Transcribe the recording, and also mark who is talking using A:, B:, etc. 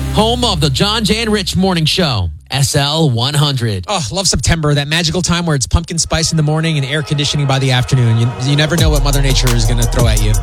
A: Home of the John, Jay, and Rich Morning Show. SL 100.
B: Oh, love September, that magical time where it's pumpkin spice in the morning and air conditioning by the afternoon. You never know what Mother Nature is going to throw at you.